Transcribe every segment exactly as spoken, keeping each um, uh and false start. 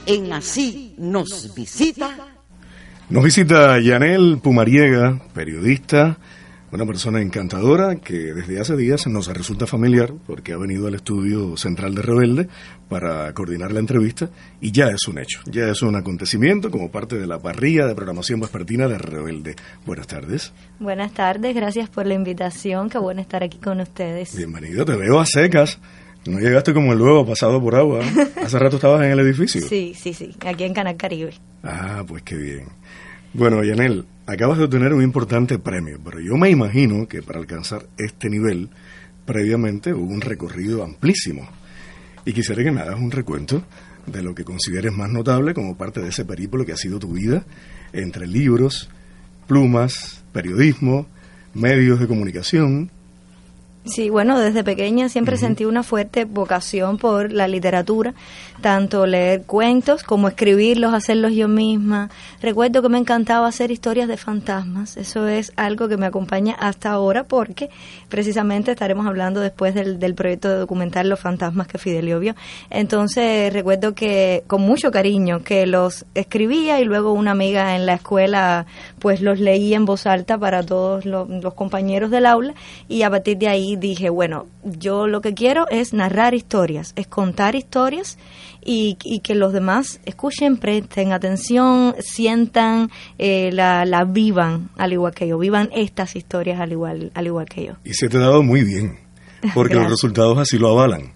en Así nos visita. Nos visita Yanel Pumariega, periodista, una persona encantadora que desde hace días nos resulta familiar porque ha venido al estudio central de Rebelde para coordinar la entrevista y ya es un hecho, ya es un acontecimiento como parte de la parrilla de programación vespertina de Rebelde. Buenas tardes. Buenas tardes, gracias por la invitación, qué bueno estar aquí con ustedes. Bienvenido, te veo a secas. No llegaste como el huevo pasado por agua. ¿Hace rato estabas en el edificio? Sí, sí, sí, aquí en Canal Caribe. Ah, pues qué bien. Bueno, Yanel, acabas de obtener un importante premio, pero yo me imagino que para alcanzar este nivel, previamente hubo un recorrido amplísimo. Y quisiera que me hagas un recuento de lo que consideres más notable como parte de ese periplo que ha sido tu vida, entre libros, plumas, periodismo, medios de comunicación. Sí, bueno, desde pequeña siempre uh-huh. sentí una fuerte vocación por la literatura, tanto leer cuentos como escribirlos, hacerlos yo misma. Recuerdo que me encantaba hacer historias de fantasmas, eso es algo que me acompaña hasta ahora porque precisamente estaremos hablando después del, del proyecto de documentar Los fantasmas que Fidelio vio. Entonces recuerdo que con mucho cariño que los escribía y luego una amiga en la escuela pues los leía en voz alta para todos los, los compañeros del aula y a partir de ahí dije, bueno, yo lo que quiero es narrar historias, es contar historias y, y que los demás escuchen, presten atención, sientan, eh, la, la vivan al igual que yo, vivan estas historias al igual, al igual que yo. Y se te ha dado muy bien, porque los resultados así lo avalan.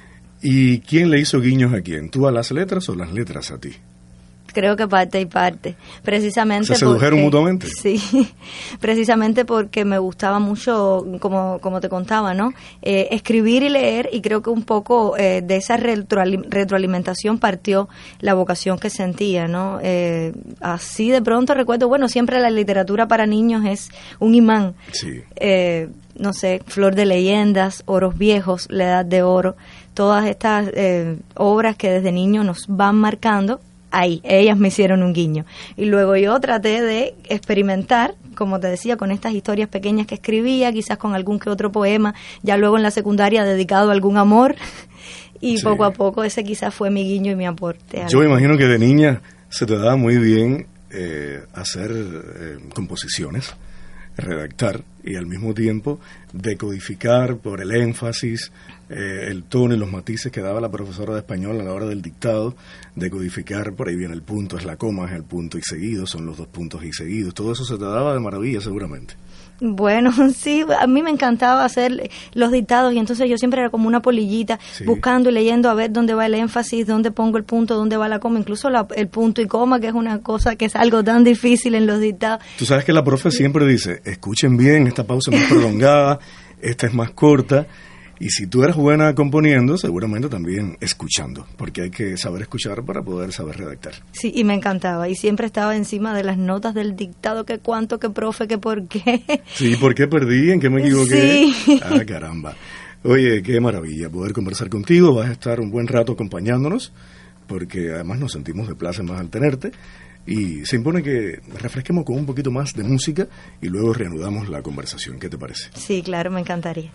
¿Y quién le hizo guiños a quién? ¿Tú a las letras o las letras a ti? Creo que parte y parte, precisamente. ¿Se sedujeron porque, mutuamente? Sí, precisamente porque me gustaba mucho, como como te contaba, ¿no? Eh, escribir y leer, y creo que un poco eh, de esa retroalim- retroalimentación partió la vocación que sentía, ¿no? Eh, así de pronto recuerdo, bueno, siempre la literatura para niños es un imán. Sí. Eh, no sé, Flor de Leyendas, Oros Viejos, La Edad de Oro, todas estas eh, obras que desde niño nos van marcando. Ahí, ellas me hicieron un guiño. Y luego yo traté de experimentar, como te decía, con estas historias pequeñas que escribía, quizás con algún que otro poema, ya luego en la secundaria dedicado a algún amor, y sí. poco a poco ese quizás fue mi guiño y mi aporte. Yo me imagino que de niña se te daba muy bien eh, hacer eh, composiciones, redactar y al mismo tiempo decodificar por el énfasis, eh, el tono y los matices que daba la profesora de español a la hora del dictado, decodificar, por ahí viene el punto, es la coma, es el punto y seguido, son los dos puntos y seguidos, todo eso se te daba de maravilla seguramente. Bueno, sí, a mí me encantaba hacer los dictados y entonces yo siempre era como una polillita, sí. buscando y leyendo a ver dónde va el énfasis, dónde pongo el punto, dónde va la coma, incluso la, el punto y coma, que es una cosa que es algo tan difícil en los dictados. Tú sabes que la profe siempre dice, escuchen bien, esta pausa es más prolongada, esta es más corta, y si tú eres buena componiendo, seguramente también escuchando, porque hay que saber escuchar para poder saber redactar. Sí, y me encantaba, y siempre estaba encima de las notas del dictado, que cuánto, que profe, que por qué. Sí, ¿por qué perdí? ¿En qué me equivoqué? Sí. Ah, caramba. Oye, qué maravilla poder conversar contigo, vas a estar un buen rato acompañándonos, porque además nos sentimos de placer más al tenerte, y se impone que refresquemos con un poquito más de música y luego reanudamos la conversación. ¿Qué te parece? Sí, claro, me encantaría.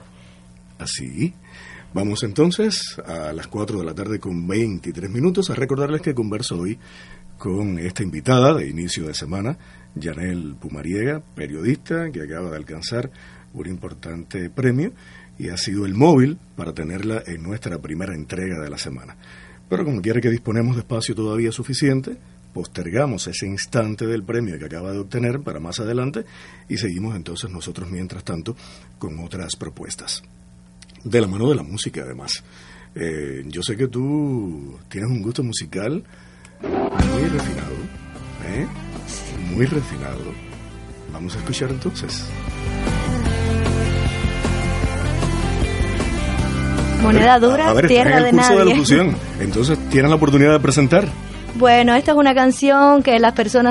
Así, vamos entonces a las cuatro de la tarde con veintitrés minutos a recordarles que converso hoy con esta invitada de inicio de semana, Yanel Pumariega, periodista que acaba de alcanzar un importante premio y ha sido el móvil para tenerla en nuestra primera entrega de la semana. Pero como quiere que disponemos de espacio todavía suficiente, postergamos ese instante del premio que acaba de obtener para más adelante y seguimos entonces nosotros mientras tanto con otras propuestas. De la mano de la música, además. Eh, yo sé que tú tienes un gusto musical muy refinado, ¿eh? Muy refinado. Vamos a escuchar entonces. Moneda dura, a ver, tierra de nadie. Curso de locución. Entonces, ¿tienes la oportunidad de presentar? Bueno, esta es una canción que las personas